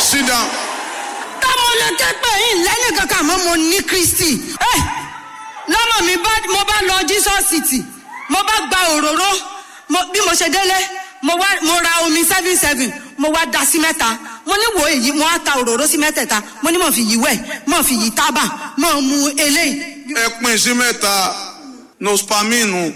Sit down. Táwọn olóńtẹ́ pé yín lẹ́yìn kankan mọ́ mo ní Kristi. Lọ́mọ mi mo bá lọ Jesus City. Mo bá gba òróró. Bí mo ṣe délé, mo ra omi 7-7. Mo wá dà sí mẹ́ta. Mo ní wo èyí, mo á ta òróró sí mẹ́tẹ̀ẹ̀ta. Mo ní mo fi yí wẹ̀, mo fi yí tábà, mo mu eléyìí. Ẹ pín sí mẹ́ta. Nospaminu.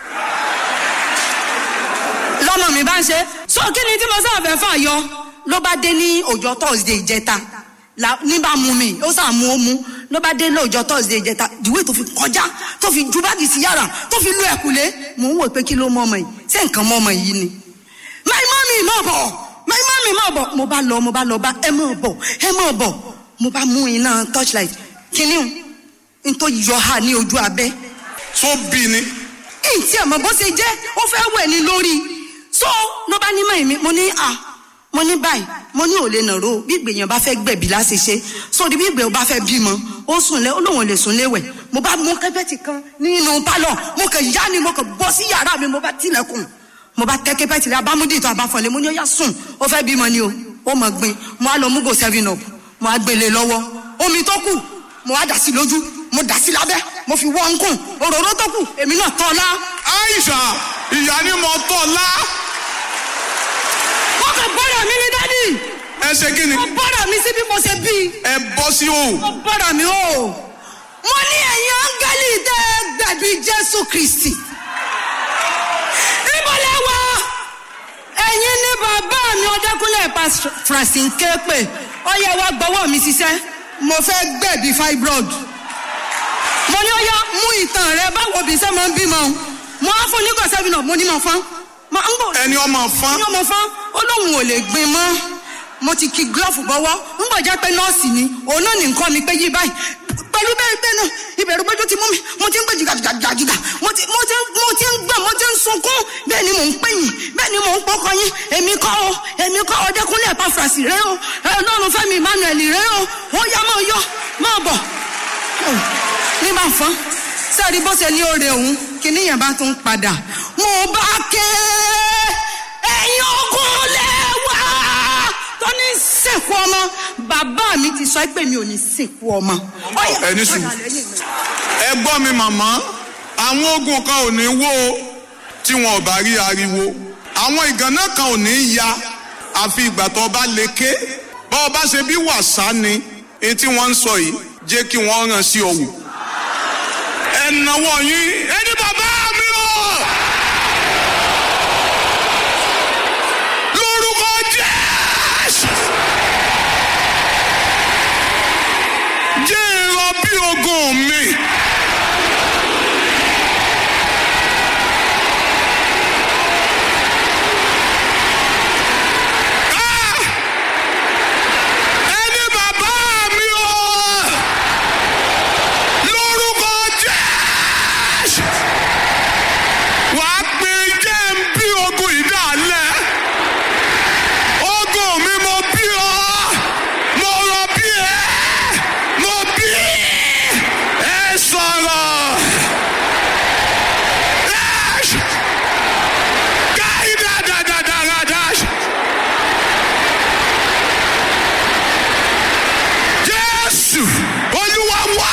Lọ́mọ mi bá ń ṣe. So kí ni tí mo sáà fẹ́ fà yọ? Ló bá dé ní ọjọ́ Thursday ìjẹta. Ní bá mú mi, ó sà mú ó mú. Ló bá dé lọ́jọ́ Thursday ìjẹta. Ìwé tó fi kọjá, tó fi ju báàgì sí yàrá, tó fi lu ẹ̀kúlé. Mò ń wò pé kí ló mọ ọmọ yìí? Ṣé nǹkan mọ ọmọ yìí ni? My mommy má bọ̀. Mo bá lọ bá ẹ má bọ̀. Mo bá mú iná torchlight. Kíní n tó yọ ha ní ojú abẹ́. So bí ni. Ìtì àmọ́ bó ṣe jẹ́, ó fẹ́ wẹ̀ ní lórí. So ló bá ní mọ̀ èmi, mo ní báyìí, mo ní ò lè nàró bí ìgbèyàn bá fẹ́ gbẹ̀bí láti ṣe. So bí ìgbèyàn bá fẹ́ bímọ, ó sùn lé, ó lóun lè sùn léwẹ̀. Mo bá mú kẹ́pẹ́tì kan nínú pálọ̀, mo kàn yá ni mo kàn bọ́ sí yàrá mi, mo bá tilẹ̀kùn. Mo bá tẹ́ kẹ́pẹ́tì rẹ̀ abámúdì tó abáfọ̀lẹ́, mo ní ó yá sùn, ó fẹ́ bímọ ni o. Ó mọ̀ gbin, mo á lọ mú go 7up, mo á gbélé lọ́wọ́. Omi tó kù, mo á dà sí lójú, mo dà sí lábẹ́, mo fi wọ́ nkùn, òróró tó kù, èmi náà tọ́ la. Aisha, ìyá ni mo tọ́ la. Wọ́n kàn bọ́dà mi ní dádì. Ẹ ṣe kí ni? Wọ́n bọ́dà mi sí bí mo ṣe bí. Ẹ bọ́ sí o. Wọ́n bọ́dà mi o. Mo ní ẹ̀yin áńgẹ́lì tẹ́ gbẹ̀bí Jésù Kristi. Níbo lẹ wà? Ẹ̀yin ní bàbá mi Ọdẹ́kúnlé Francine Képe. Ó yẹ wá gbọ́wọ́ mi ṣiṣẹ́. Mo fẹ́ gbẹ̀bí fibroid. Mo ní ó yá mú ìtàn rẹ báwo bí sẹ́ máa ń bímọ. Mo á fún nígbà 7up, mo ní mọ̀ fán. Ẹni ọmọ fán. Ẹni ọmọ fán. Ó lóun ò lè gbin mọ́. Mo ti ki glove bọ́wọ́. Ń bọ̀ jẹ́ pé nọ́ọ̀sì ni. Òun náà ní nǹkan mi pé yí báyìí. Pẹ̀lú bẹ́ẹ̀ náà, ìbẹ̀rù gbẹ́jọ́ ti mú mi. Mo ti ń gbé jìgàjìgà. Mo ti ń sunkún. Bẹ́ẹ̀ ni mò ń pè yín. Bẹ́ẹ̀ ni mò ń pọkàn yín. Èmi kọ́ Ọdẹ́kúnlé Francine rẹ o. Ọlọ́run Fẹ́mi Emmanuel rẹ o. Ó yá máa bọ̀. Ní bá fọ́n. Sẹ́ẹ̀rí bó ṣe ní oore òun. Kìíní yẹn bá tún padà. Mo bá ké. Ẹ̀yin ogun lẹ́wà. Tó ní sìnkú ọmọ. Bàbá mi ti sọ pé mi ò ní sìnkú ọmọ. Ẹni sùn. Ẹ gbọ́ mi màmá. Àwọn ogun kan ò ní wó tí wọn ò bá rí ariwo. Àwọn ìgànnà kan ò ní ya àfi ìgbà tó bá leke. Bọ́ bá ṣe bí wàsá ni èyí tí wọ́n ń sọ yìí jẹ́ kí wọ́n ràn sí ọ̀wọ̀. Ẹ̀nàwọ̀ yín ẹni bàbá mi o. Lórúkọ Jésù. Jẹ́ ìrọ̀ bí ogun mi. Ẹni bàbá mi o. Lórúkọ Jésù. Wàá pe jẹ́ ń bí ogun ìdálẹ̀. Ogun mi mo bí ọ. Mo rọ bí ẹ. Mo bí ẹ sọ̀rọ̀. Káyí dáadáa. Jésù Olúwa wá.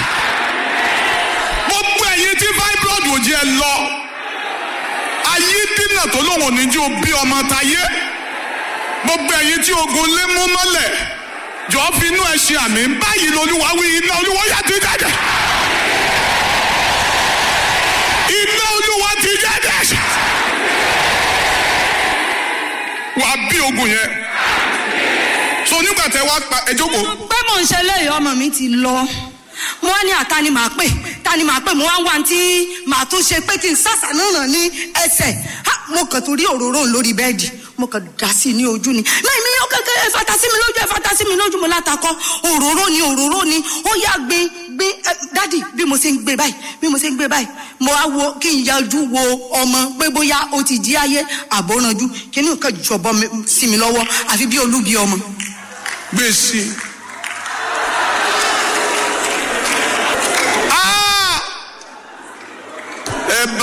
Gbogbo ẹ̀yin tí fibroid ò jẹ́ lọ. Ayé dínà tó lóun ò ní jí o bí ọmọ táyé. Gbogbo ẹ̀yin tí ogun lé mú mọ́lẹ̀. Jọ fi inú ẹ ṣe àmì báyìí lolúwa wí iná Olúwa yà ti jáde. Iná Olúwa ti jáde. Wàá bí ogun yẹn. So nígbà tẹ wá pa ẹ jókòó. Pé mò ń ṣe léyìí ọmọ mi ti lọ. Mo wá ní àta ni màá pè. Mo wá ń wá tí màá tún ṣe pé kí n sàṣà náà ní ẹsẹ̀. Mo kàn tún rí òróró lórí bẹ́ẹ̀dì. Mo kàn dà sí ní ojú ni. Láì mi yóò kẹ́kẹ́ ẹ fata sí mi lójú mo látakọ́. Òróró ni. Ó yá gbé dádì bí mo ṣe ń gbé báyìí. Mo wá wo kí n yájú wo ọmọ pé bóyá ó ti jí ayé àbọ̀rànjú. Kí ni nǹkan jọ̀bọ sí mi lọ́wọ́ àfi bí olúbi ọmọ. Gbèsè.